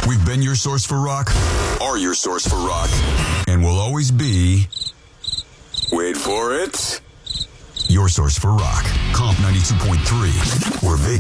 We've been your source for rock, are your source for rock, and will always be, wait for it, your source for rock. Comp 92.3, where Vegas